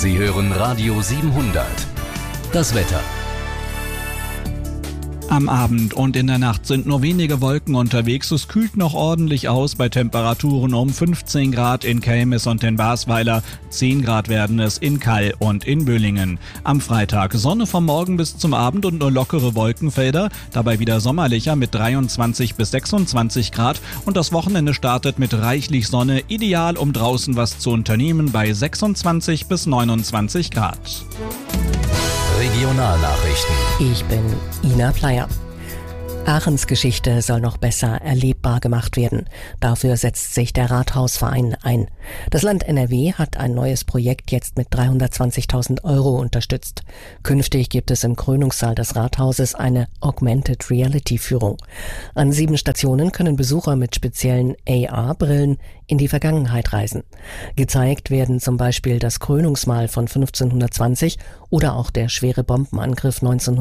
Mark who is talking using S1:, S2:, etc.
S1: Sie hören Radio 700. Das Wetter.
S2: Am Abend und in der Nacht sind nur wenige Wolken unterwegs. Es kühlt noch ordentlich aus bei Temperaturen um 15 Grad in Kelmis und in Basweiler. 10 Grad werden es in Kall und in Böhlingen. Am Freitag Sonne vom Morgen bis zum Abend und nur lockere Wolkenfelder. Dabei wieder sommerlicher mit 23 bis 26 Grad. Und das Wochenende startet mit reichlich Sonne. Ideal, um draußen was zu unternehmen bei 26 bis 29 Grad.
S1: Regionalnachrichten.
S3: Ich bin Ina Pleier. Aachens Geschichte soll noch besser erlebbar gemacht werden. Dafür setzt sich der Rathausverein ein. Das Land NRW hat ein neues Projekt jetzt mit 320.000 € unterstützt. Künftig gibt es im Krönungssaal des Rathauses eine Augmented Reality Führung. An 7 Stationen können Besucher mit speziellen AR-Brillen in die Vergangenheit reisen. Gezeigt werden zum Beispiel das Krönungsmahl von 1520 oder auch der schwere Bombenangriff 19